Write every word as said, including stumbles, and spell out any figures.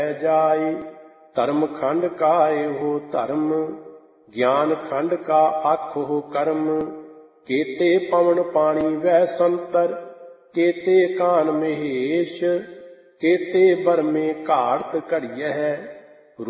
जाय। धर्म खंड का एहो धर्म, ज्ञान खंड का आखो कर्म। केते पवन पानी वह संतर, केते कान महेश। केते बरमे घाड़त घड़ियह,